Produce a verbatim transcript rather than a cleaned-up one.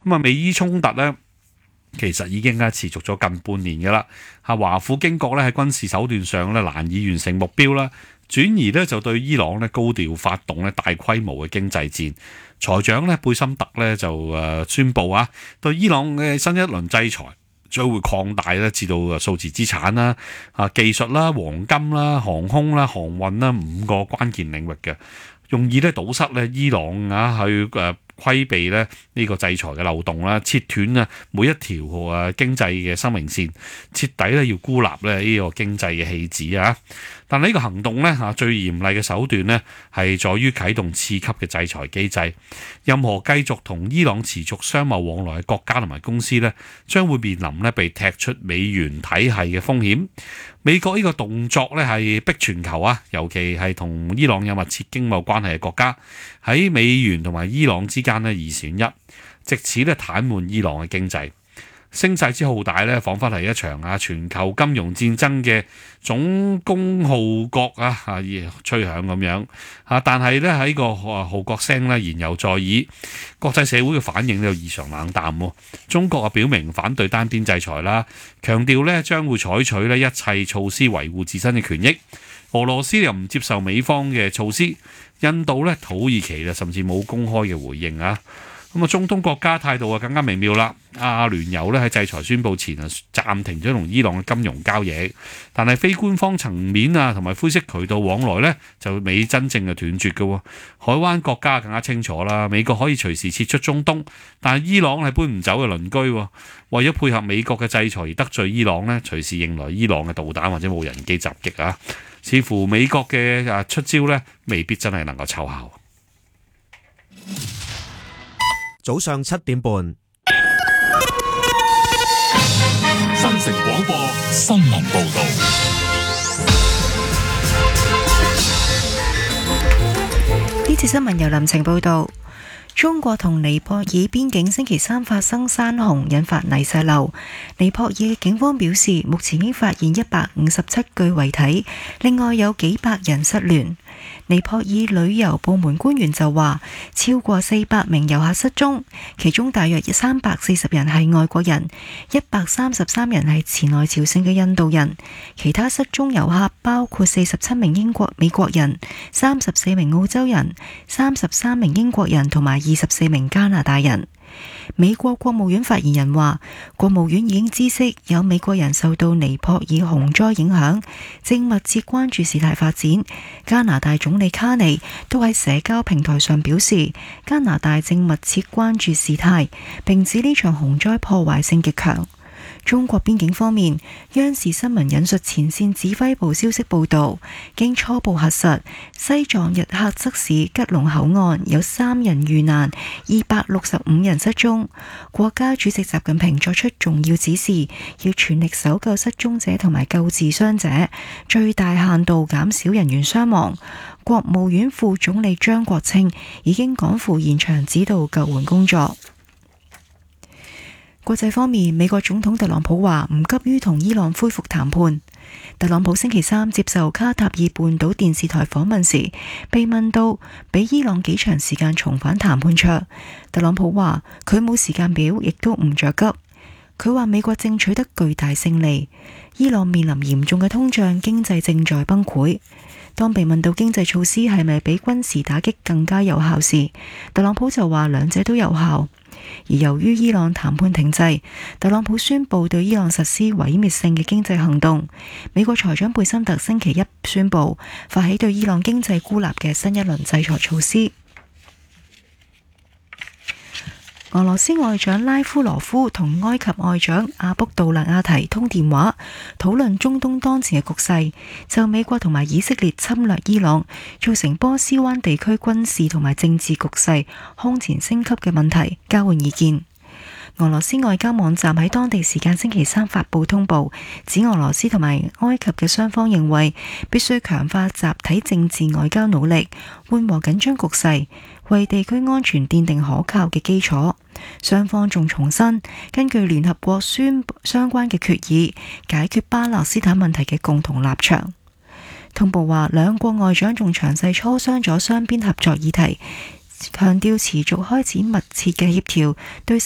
咁啊，美伊衝突呢，其實已經咧持續咗近半年嘅啦。嚇，華府經國咧喺軍事手段上咧難以完成目標啦，轉而咧就對伊朗咧高調發動咧大規模嘅經濟戰。財長咧貝森特咧就誒宣布啊，對伊朗嘅新一輪制裁將會擴大咧至到數字資產啦、啊技術啦、黃金啦、航空啦、航運啦五個關鍵領域嘅，用以咧堵塞咧伊朗啊去誒規避咧呢個制裁嘅漏洞啦，切斷啊每一條誒經濟嘅生命線，徹底咧要孤立咧呢個經濟嘅棄子啊！但係呢個行動咧嚇最嚴厲嘅手段咧係在於啟動次級嘅制裁機制，任何繼續同伊朗持續商貿往來嘅國家同埋公司咧，將會面臨咧被踢出美元體系嘅風險。美國呢個動作咧係逼全球啊，尤其係同伊朗有密切經貿關係嘅國家喺美元同埋伊朗之間咧二選一，藉此咧癱瘓伊朗嘅經濟。聲勢之浩大咧，彷彿係一場啊全球金融戰爭嘅總攻號角啊啊吹響咁樣啊！但係咧喺個號角聲咧言猶在耳，國際社會嘅反應咧異常冷淡喎。中國啊表明反對單邊制裁啦，強調咧將會採取咧一切措施維護自身嘅權益。俄羅斯又唔接受美方嘅措施，印度咧土耳其咧甚至冇公開嘅回應啊！咁啊，中東國家態度啊更加微妙啦。阿聯酋咧喺制裁宣佈前啊，暫停咗同伊朗嘅金融交易，但係非官方層面啊同埋灰色渠道往來咧就未真正嘅斷絕嘅。海灣國家更加清楚啦，美國可以隨時撤出中東，但係伊朗係搬唔走嘅鄰居。為咗配合美國嘅制裁而得罪伊朗咧，隨時迎來伊朗嘅導彈或者無人機襲擊啊！似乎美國嘅啊出招咧，未必真係能夠奏效。 早上七點半， 新城廣播新聞報道。 呢次新聞由林晴報道。中國同尼泊爾邊境星期三發生山洪，引發泥石流。尼泊爾警方表示，目前已經發現一百五十七具遺體，另外有幾百人失聯。尼泊爾旅遊部門官員就話，超過四百名遊客失蹤，其中大約三百四十人係外國人，一百三十三人係前來朝聖嘅印度人。其他失蹤遊客包括四十七名英國美國人、三十四名澳洲人、三十三名英國人同埋二十四名加拿大人。美國國務院發言人話，國務院已經知悉有美國人受到尼泊爾洪災影響，正密切關注事態發展。加拿大總理卡尼都喺社交平台上表示，加拿大正密切關注事態，並指呢場洪災破壞性極強。中國邊境方面，央視新聞引述前線指揮部消息報道，經初步核實，西藏日喀則市吉隆口岸有三人遇難，二百六十五人失蹤。國家主席習近平作出重要指示，要全力搜救失蹤者同埋救治傷者，最大限度減少人員傷亡。國務院副總理張國清已經趕赴現場指導救援工作。國際方面，美國總統特朗普話唔急於同伊朗恢復談判。特朗普星期三接受卡塔爾半島電視台訪問時，被問到俾伊朗幾長時間重返談判桌，特朗普話佢冇時間表，亦都唔着急。佢話美國正取得巨大勝利，伊朗面臨嚴重嘅通脹，經濟正在崩潰。當被問到經濟措施係咪比軍事打擊更加有效時，特朗普就話兩者都有效。而由於伊朗談判停滯，特朗普宣布對伊朗實施毀滅性嘅經濟行動。美國財長貝森特星期一宣布發起對伊朗經濟孤立嘅新一輪制裁措施。俄羅斯外長拉夫羅夫同埃及外長阿卜杜勒亞提通電話，討論中東當前嘅局勢，就美國同埋以色列侵略伊朗，造成波斯灣地區軍事同埋政治局勢空前升級嘅問題交換意見。俄羅斯外交網站喺當地時間星期三發布通報，指俄羅斯同埋埃及嘅雙方認為必須強化集體政治外交努力，緩和緊張局勢，為地區安全奠定可靠嘅基礎。雙方仲重申根據聯合國宣相關嘅決議，解決巴勒斯坦問題嘅共同立場。通報話，兩國外長仲詳細磋商咗雙邊合作議題，強調持續開展密切嘅協調對